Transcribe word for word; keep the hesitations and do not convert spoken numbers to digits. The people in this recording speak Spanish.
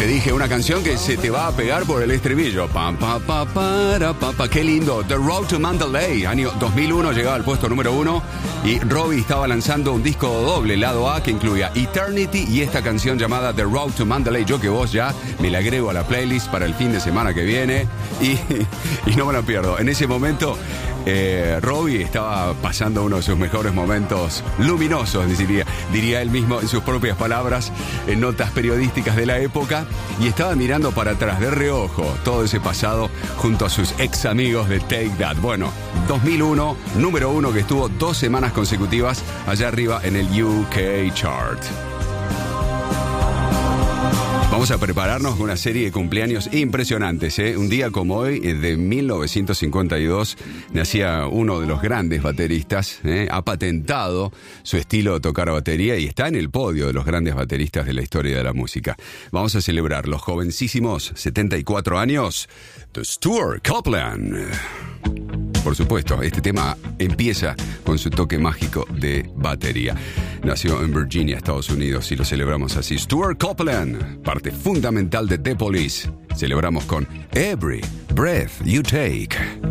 Te dije una canción que se te va a pegar por el estribillo. Pam, pa, pa, para, pa, pa. Qué lindo. The Road to Mandalay, año dos mil uno, llegaba al puesto número uno. Y Robbie estaba lanzando un disco doble, lado A, que incluía Eternity y esta canción llamada The Road to Mandalay. Yo que vos ya me la agrego a la playlist para el fin de semana que viene. Y, y no me la pierdo. En ese momento, eh, Robbie estaba pasando uno de sus mejores momentos luminosos, diría, diría él mismo en sus propias palabras, en notas periodísticas de la época. Y estaba mirando para atrás de reojo todo ese pasado junto a sus ex amigos de Take That. Bueno, dos mil uno, número uno, que estuvo dos semanas consecutivas allá arriba en el U K Chart. Vamos a prepararnos con una serie de cumpleaños impresionantes, ¿eh? Un día como hoy, de mil novecientos cincuenta y dos, nacía uno de los grandes bateristas, ¿eh? Ha patentado su estilo de tocar batería y está en el podio de los grandes bateristas de la historia de la música. Vamos a celebrar los jovencísimos setenta y cuatro años de Stuart Copeland. Por supuesto, este tema empieza con su toque mágico de batería. Nació en Virginia, Estados Unidos, y lo celebramos así. Stuart Copeland, parte fundamental de The Police. Celebramos con Every Breath You Take.